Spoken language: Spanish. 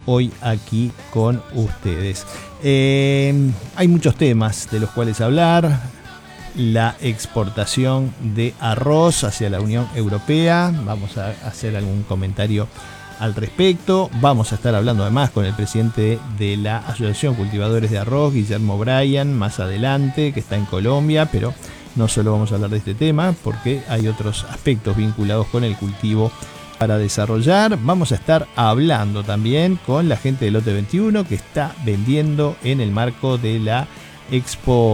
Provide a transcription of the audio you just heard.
hoy aquí con ustedes. Hay muchos temas de los cuales hablar. La exportación de arroz hacia la Unión Europea. Vamos a hacer algún comentario al respecto. Vamos a estar hablando además con el presidente de la Asociación Cultivadores de Arroz, Guillermo Bryan, más adelante, que está en Colombia, pero no solo vamos a hablar de este tema, porque hay otros aspectos vinculados con el cultivo para desarrollar. Vamos a estar hablando también con la gente de Lote 21, que está vendiendo en el marco de la Expo